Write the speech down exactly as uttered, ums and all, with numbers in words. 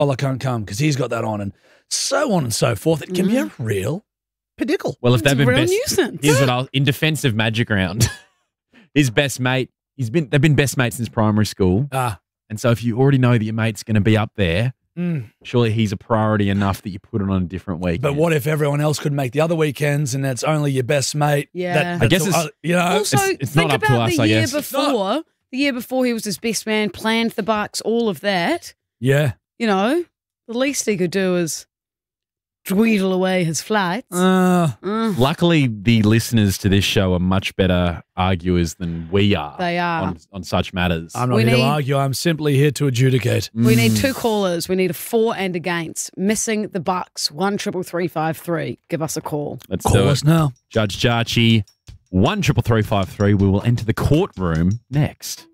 Ola can't come because he's got that on, and so on and so forth. It can mm. be a real pidicle. Well, if it's they've been real best, nuisance. here's what I'll in defense of Magic Round, his best mate. He's been they've been best mates since primary school. Ah, and so if you already know that your mate's going to be up there, mm. surely he's a priority enough that you put it on a different weekend. But what if everyone else could make the other weekends, and that's only your best mate? Yeah, that, I guess it's, uh, you know, also it's, it's think not up about to us. The I year guess before, the year before he was his best man, planned the Bucks, all of that. Yeah, you know, the least he could do is dweedle away his flights. Uh, uh. Luckily, the listeners to this show are much better arguers than we are. They are. On, on such matters. I'm not we here need, to argue. I'm simply here to adjudicate. We mm. need two callers. We need a for and against. Missing the Bucks. One triple three five three. Give us a call. Let's call do us it now. Judge Jarchi, one triple three five three. We will enter the courtroom next.